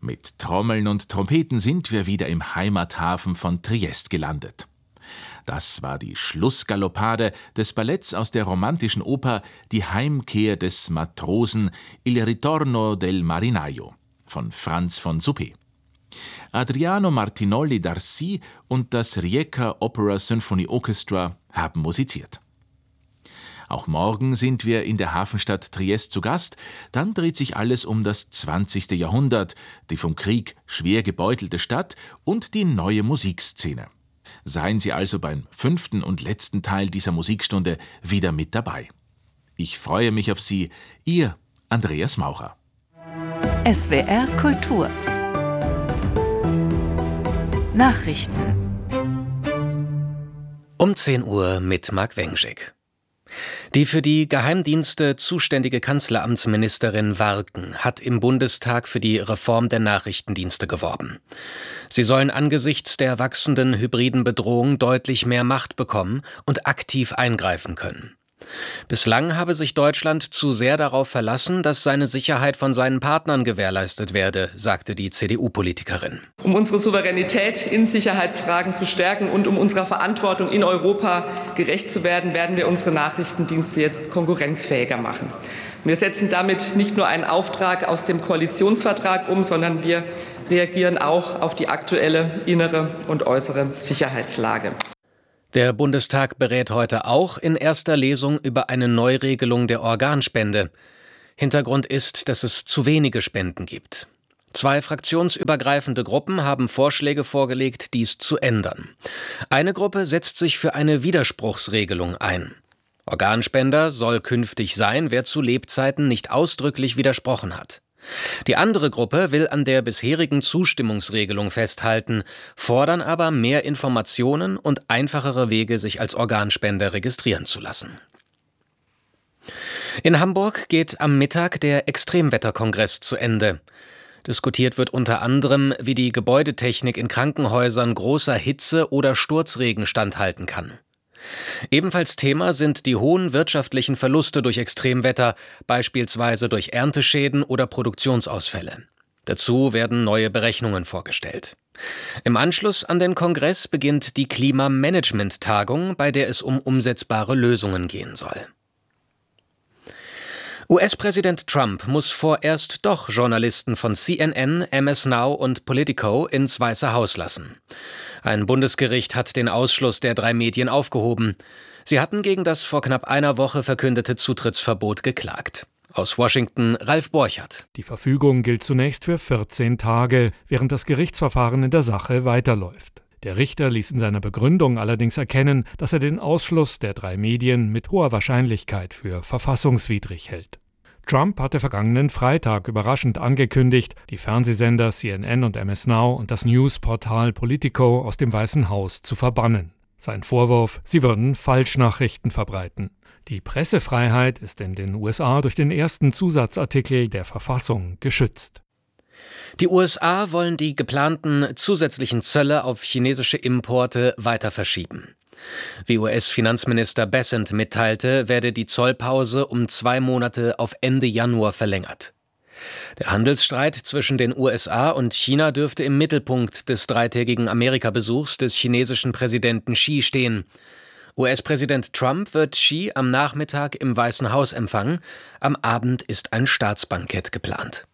Mit Trommeln und Trompeten sind wir wieder im Heimathafen von Triest gelandet. Das war die Schlussgaloppade des Balletts aus der romantischen Oper Die Heimkehr des Matrosen Il ritorno del marinaio von Franz von Suppé. Adriano Martinoli d'Arcy und das Rijeka Opera Symphony Orchestra haben musiziert. Auch morgen sind wir in der Hafenstadt Triest zu Gast. Dann dreht sich alles um das 20. Jahrhundert, die vom Krieg schwer gebeutelte Stadt und die neue Musikszene. Seien Sie also beim 5. und letzten Teil dieser Musikstunde wieder mit dabei. Ich freue mich auf Sie, Ihr Andreas Maurer. SWR Kultur Nachrichten Um 10 Uhr mit Marc Wengschik. Die für die Geheimdienste zuständige Kanzleramtsministerin Warken hat im Bundestag für die Reform der Nachrichtendienste geworben. Sie sollen angesichts der wachsenden hybriden Bedrohung deutlich mehr Macht bekommen und aktiv eingreifen können. Bislang habe sich Deutschland zu sehr darauf verlassen, dass seine Sicherheit von seinen Partnern gewährleistet werde, sagte die CDU-Politikerin. Um unsere Souveränität in Sicherheitsfragen zu stärken und um unserer Verantwortung in Europa gerecht zu werden, werden wir unsere Nachrichtendienste jetzt konkurrenzfähiger machen. Wir setzen damit nicht nur einen Auftrag aus dem Koalitionsvertrag um, sondern wir reagieren auch auf die aktuelle innere und äußere Sicherheitslage. Der Bundestag berät heute auch in erster Lesung über eine Neuregelung der Organspende. Hintergrund ist, dass es zu wenige Spenden gibt. 2 fraktionsübergreifende Gruppen haben Vorschläge vorgelegt, dies zu ändern. Eine Gruppe setzt sich für eine Widerspruchsregelung ein. Organspender soll künftig sein, wer zu Lebzeiten nicht ausdrücklich widersprochen hat. Die andere Gruppe will an der bisherigen Zustimmungsregelung festhalten, fordern aber mehr Informationen und einfachere Wege, sich als Organspender registrieren zu lassen. In Hamburg geht am Mittag der Extremwetterkongress zu Ende. Diskutiert wird unter anderem, wie die Gebäudetechnik in Krankenhäusern großer Hitze oder Sturzregen standhalten kann. Ebenfalls Thema sind die hohen wirtschaftlichen Verluste durch Extremwetter, beispielsweise durch Ernteschäden oder Produktionsausfälle. Dazu werden neue Berechnungen vorgestellt. Im Anschluss an den Kongress beginnt die Klimamanagement-Tagung, bei der es um umsetzbare Lösungen gehen soll. US-Präsident Trump muss vorerst doch Journalisten von CNN, MS Now und Politico ins Weiße Haus lassen. Ein Bundesgericht hat den Ausschluss der 3 Medien aufgehoben. Sie hatten gegen das vor knapp einer Woche verkündete Zutrittsverbot geklagt. Aus Washington Ralf Borchert. Die Verfügung gilt zunächst für 14 Tage, während das Gerichtsverfahren in der Sache weiterläuft. Der Richter ließ in seiner Begründung allerdings erkennen, dass er den Ausschluss der 3 Medien mit hoher Wahrscheinlichkeit für verfassungswidrig hält. Trump hatte vergangenen Freitag überraschend angekündigt, die Fernsehsender CNN und MS Now und das Newsportal Politico aus dem Weißen Haus zu verbannen. Sein Vorwurf, sie würden Falschnachrichten verbreiten. Die Pressefreiheit ist in den USA durch den ersten Zusatzartikel der Verfassung geschützt. Die USA wollen die geplanten zusätzlichen Zölle auf chinesische Importe weiter verschieben. Wie US-Finanzminister Bessent mitteilte, werde die Zollpause um 2 Monate auf Ende Januar verlängert. Der Handelsstreit zwischen den USA und China dürfte im Mittelpunkt des 3-tägigen Amerika-Besuchs des chinesischen Präsidenten Xi stehen. US-Präsident Trump wird Xi am Nachmittag im Weißen Haus empfangen. Am Abend ist ein Staatsbankett geplant.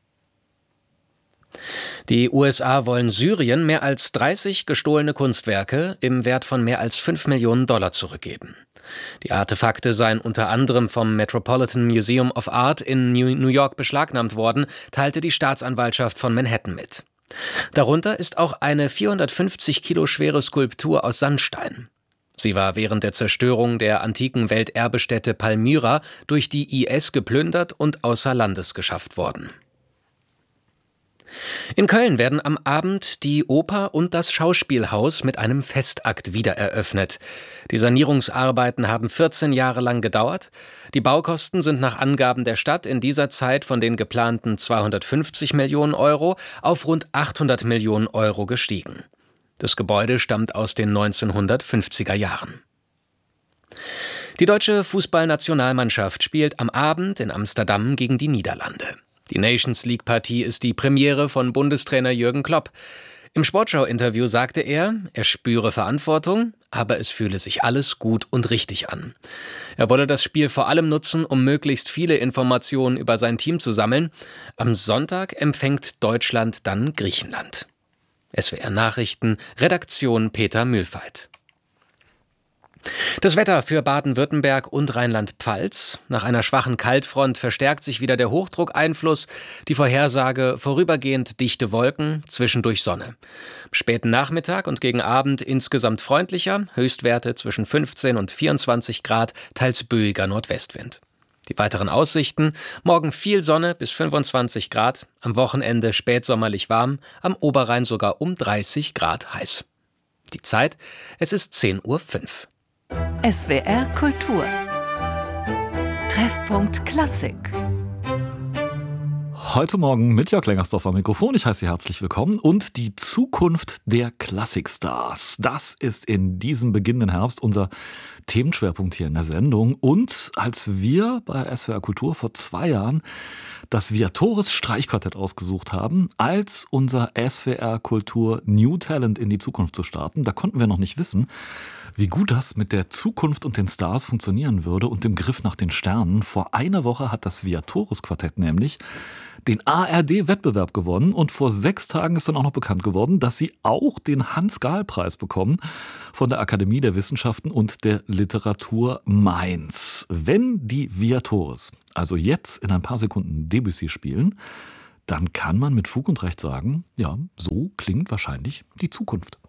Die USA wollen Syrien mehr als 30 gestohlene Kunstwerke im Wert von mehr als $5 Millionen zurückgeben. Die Artefakte seien unter anderem vom Metropolitan Museum of Art in New York beschlagnahmt worden, teilte die Staatsanwaltschaft von Manhattan mit. Darunter ist auch eine 450 Kilo schwere Skulptur aus Sandstein. Sie war während der Zerstörung der antiken Welterbestätte Palmyra durch die IS geplündert und außer Landes geschafft worden. In Köln werden am Abend die Oper und das Schauspielhaus mit einem Festakt wiedereröffnet. Die Sanierungsarbeiten haben 14 Jahre lang gedauert. Die Baukosten sind nach Angaben der Stadt in dieser Zeit von den geplanten 250 Millionen Euro auf rund 800 Millionen Euro gestiegen. Das Gebäude stammt aus den 1950er Jahren. Die deutsche Fußballnationalmannschaft spielt am Abend in Amsterdam gegen die Niederlande. Die Nations League-Partie ist die Premiere von Bundestrainer Jürgen Klopp. Im Sportschau-Interview sagte er spüre Verantwortung, aber es fühle sich alles gut und richtig an. Er wolle das Spiel vor allem nutzen, um möglichst viele Informationen über sein Team zu sammeln. Am Sonntag empfängt Deutschland dann Griechenland. SWR Nachrichten, Redaktion Peter Mühlfeit. Das Wetter für Baden-Württemberg und Rheinland-Pfalz. Nach einer schwachen Kaltfront verstärkt sich wieder der Hochdruckeinfluss. Die Vorhersage vorübergehend dichte Wolken, zwischendurch Sonne. Am späten Nachmittag und gegen Abend insgesamt freundlicher, Höchstwerte zwischen 15 und 24 Grad, teils böiger Nordwestwind. Die weiteren Aussichten: morgen viel Sonne bis 25 Grad, am Wochenende spätsommerlich warm, am Oberrhein sogar um 30 Grad heiß. Die Zeit: es ist 10:05 Uhr. SWR Kultur. Treffpunkt Klassik. Heute Morgen mit Jörg Lengersdorf am Mikrofon. Ich heiße Sie herzlich willkommen. Und die Zukunft der Klassikstars. Das ist in diesem beginnenden Herbst unser Themenschwerpunkt hier in der Sendung. Und als wir bei SWR Kultur vor 2 Jahren das Viatoris Streichquartett ausgesucht haben, als unser SWR Kultur New Talent in die Zukunft zu starten, da konnten wir noch nicht wissen, wie gut das mit der Zukunft und den Stars funktionieren würde und dem Griff nach den Sternen. Vor einer Woche hat das Viatoris Quartett nämlich den ARD-Wettbewerb gewonnen und vor 6 Tagen ist dann auch noch bekannt geworden, dass sie auch den Hans-Gahl-Preis bekommen von der Akademie der Wissenschaften und der Literatur Mainz. Wenn die Viatoris also jetzt in ein paar Sekunden Debussy spielen, dann kann man mit Fug und Recht sagen, ja, so klingt wahrscheinlich die Zukunft.